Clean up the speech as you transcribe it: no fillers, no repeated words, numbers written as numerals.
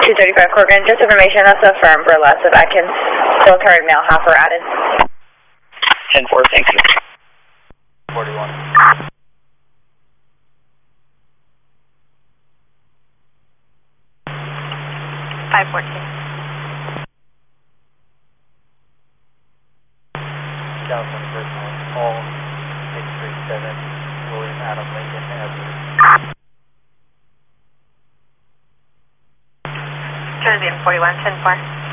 235 Corcoran, just information, that's a firm burlesque of Atkins, military male hopper added. 10-4, thank you. 41. 514. California personal, all 637, William Adam Lincoln Avenue. Trinity 41, 10-4.